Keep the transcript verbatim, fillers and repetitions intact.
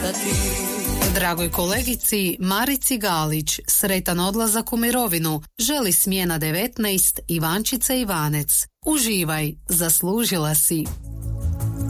ostati. Dragoj kolegici Marici Galić sretan odlazak u mirovinu želi Smjena devetnaest, Ivančica Ivanec. Uživaj, zaslužila si.